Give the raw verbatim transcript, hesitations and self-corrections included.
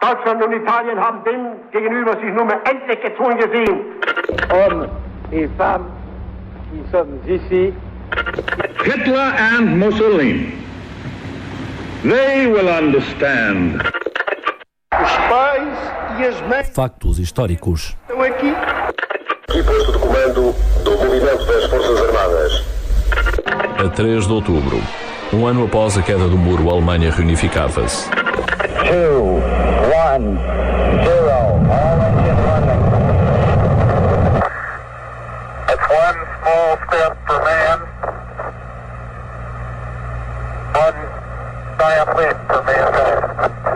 Deutschland und Italien haben dem gegenüber sich nun endlich gezwungen gesehen. Hommes et femmes qui sommes ici. Hitler and Mussolini, they will understand. Os pais e as mães Factos históricos. estão aqui. E posto de comando do movimento das Forças Armadas. A três de outubro, um ano após a queda do muro, a Alemanha reunificava-se. Two, one, zero.